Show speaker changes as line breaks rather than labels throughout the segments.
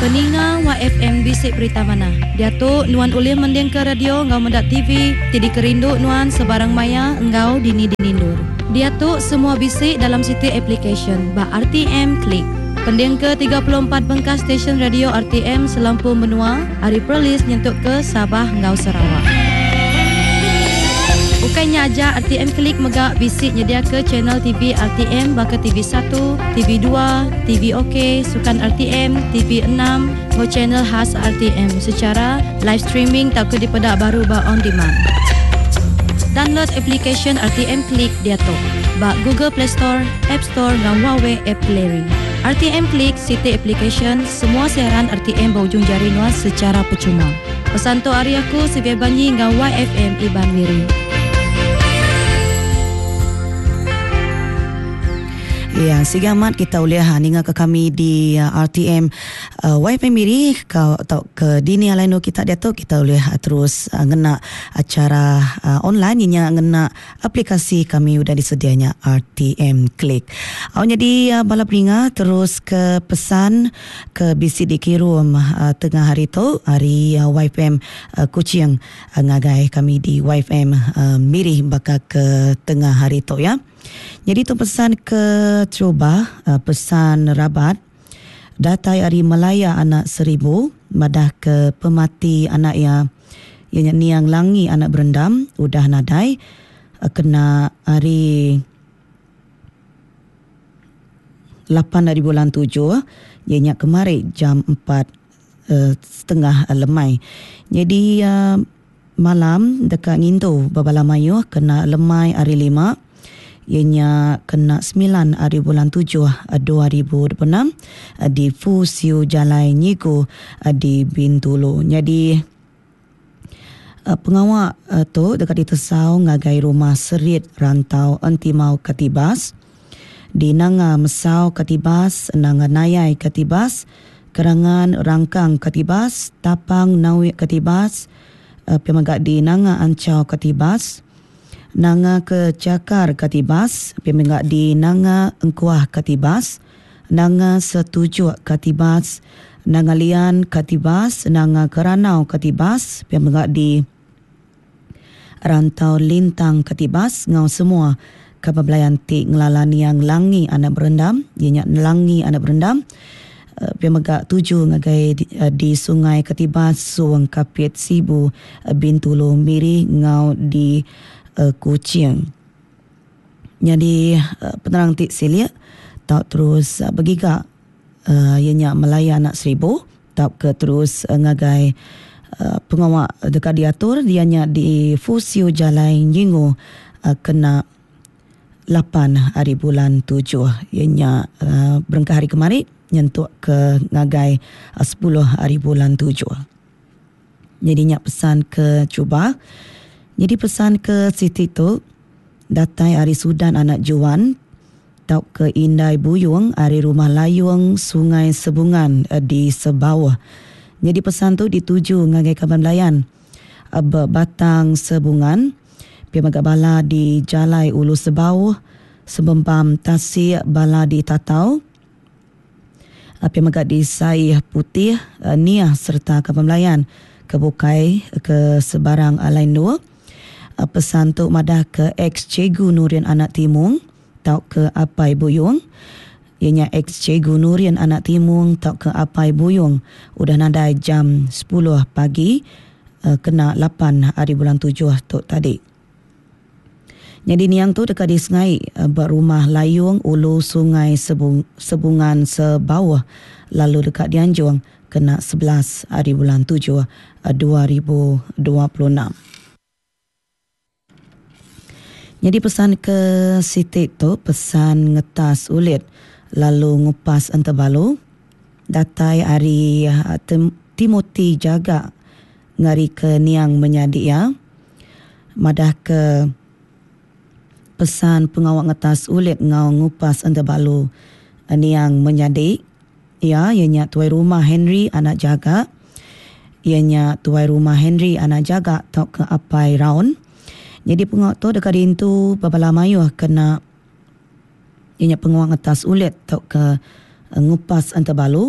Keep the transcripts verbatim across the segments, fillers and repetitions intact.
Peninga wa F M bisik berita mana. Dia tu nuan ulih mendeng ke radio ngau mendak T V, jadi kerindu nuan sebarang maya engau dini dinindur. Dia tu semua bisik dalam situ application ba R T M Klik. Pendeng ke tiga puluh empat bengkas stesen radio R T M selampu benua, hari perlis nyentuk ke Sabah ngau Sarawak. Bukannya aja R T M Klik megak bisik nyedia ke channel T V R T M baka T V satu, T V dua, T V OK, Sukan R T M, T V enam, ho channel khas R T M secara live streaming tak ke dipedak baru ba on demand. Download application R T M Klik dia tu ba Google Play Store, App Store dan Huawei App Gallery. R T M Klik City Application, semua siaran R T M berujung jari nuas secara percuma. Pesan tu hari aku si Bebanyi dengan Y F M Iban Wiri.
Ya, sigamat kita uliah ninga ke kami di uh, R T M uh, Y F M Miri kau atau ke dini lain kita dia tu kita uliah terus uh, ngena acara uh, online nya ngena aplikasi kami udah disedianya R T M Klik. Au jadi uh, bala peringa terus ke pesan ke bisi di kirum uh, tengah hari tu hari uh, Y F M uh, Kuching uh, ngagai kami di Y F M uh, Miri bakal ke tengah hari tu ya. Jadi tu pesan ke coba uh, pesan rabat datai hari Malaya anak seribu madah ke pemati anak ya ianya niang langi anak berendam udah nadai uh, kena hari lapan dari bulan tujuh ianya kemarin jam empat uh, setengah uh, lemai. Jadi uh, malam dekat Ngintu Babalamayu kena lemai hari lima. Ianya kena sembilan hari bulan tujuh dua ribu dua puluh enam di Fusiu Jalai Nyigu di Bintulu. Jadi pengawak tu dekat di Tesau ngagai rumah serit rantau Entimau Katibas di Nanga Mesau Katibas, Nanga Nayai Katibas, Kerangan Rangkang Katibas, Tapang Nawi Katibas, pemagak di Nanga Ancau Katibas, Nanga ke Cakar Katibas, pemegak di Nanga Engkuah Katibas, Nanga Setuju Katibas, Nanga Lian Katibas, Nanga Keranau Katibas, pemegak di Rantau Lintang Katibas, ngau semua kapabelayan ti ngelalani yang langi anak berendam, ianya langi anak berendam, pemegak tujuh ngagai di, di Sungai Katibas, Suwang Kapit Sibu, Bintulu Miri, ngau di Uh, Kuching. Jadi uh, penerang tik silia tak terus uh, bergigak uh, ianya Melaya anak seribu tak ke terus uh, ngagai uh, pengawak dekat diatur dianya di Fusiu Jalai Nyingu uh, kena lapan hari bulan tujuh ianya uh, berengkah hari kemarin nyentuk ke ngagai uh, sepuluh hari bulan tujuh. Jadinya pesan ke cuba. Jadi pesan ke Siti tu datai hari Sudan anak Juan tau ke Indai Buyung hari rumah layung Sungai Sebungan di Sebawah. Jadi pesan tu dituju ngagai Kaban Melayan Batang Sebungan pemagak bala di Jalai Ulu Sebawah Sebembam Tasik bala di Tatau pemagak di Saih Putih Niah serta Kaban Melayan kebukai ke sebarang lain dua. Pesan tu madah ke ex Cikgu Nurian anak Timung tau ke Apai Buyung. Ianya ex Cikgu Nurian anak Timung tau ke Apai Buyung. Udah nadai jam sepuluh pagi kena lapan hari bulan tujuh tu tadi. Jadi niang tu dekat di Sungai berumah layung Ulu Sungai Sebung, Sebungan Sebawah lalu dekat di Anjung kena sebelas hari bulan tujuh dua ribu dua puluh enam. Jadi pesan ke Siti tu pesan ngetas ulit lalu ngupas entebalu datai hari uh, Timothy jaga ngari ke niang menyadi ya madah ke pesan pengawak ngetas ulit ngau ngupas entebalu uh, niang menyadi ya ianya tuai rumah Henry anak jaga ianya tuai rumah Henry anak jaga tau ke Apai Raun. Jadi pengawak tu dekat dintu Babalamayu kena ianya pengawak atas ulit tau ke uh, ngupas antabalu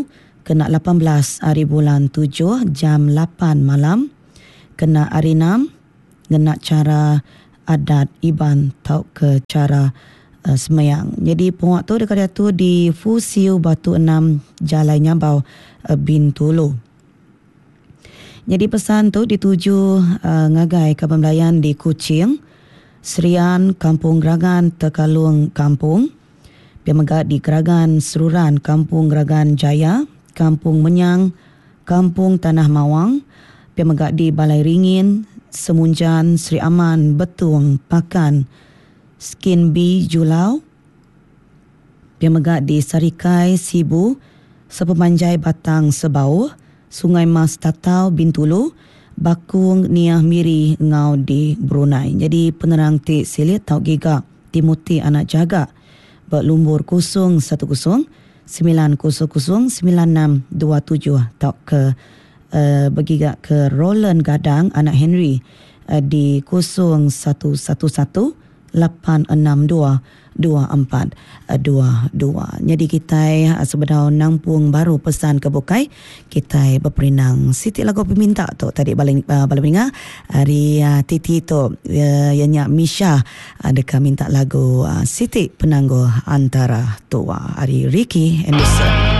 kena lapan belas hari bulan tujuh jam lapan malam, kena hari enam kena cara adat iban tau ke cara uh, semayang. Jadi puak tu dekat dia tu di Fusiu Batu Enam Jalan Nyabau uh, Bintulu. Jadi pesan tu dituju uh, ngagai Kaban Melayan di Kuching, Serian Kampung Geragan Tekalung Kampung, Piamaga di Geragan Seruran Kampung Geragan Jaya, Kampung Menyang Kampung Tanah Mawang, Piamaga di Balai Ringin, Semunjan, Sri Aman, Betung, Pakan, Skin B, Julau, Piamaga di Sarikai, Sibu, Sepemanjai Batang Sebau, Sungai Mas Tatau, Bintulu, Bakung, Niah Miri, Ngau di Brunei. Jadi penerang Tik Silit Tau Giga, Timothy Anak Jaga, berlumbur kosong satu kosong sembilan kosong kosong sembilan enam dua tujuh Tau ke uh, bergigak ke Roland Gadang Anak Henry uh, di kosong satu satu satu lapan enam dua dua empat dua dua. Jadi kita uh, sebenarnya nampung baru pesan ke Bukai, kita berperinang Siti lagu peminta tu tadi balik uh, balik dengar hari uh, Titi tu uh, yang Misha ada uh, minta lagu uh, Siti Penangguh Antara Tua hari Ricky Anderson.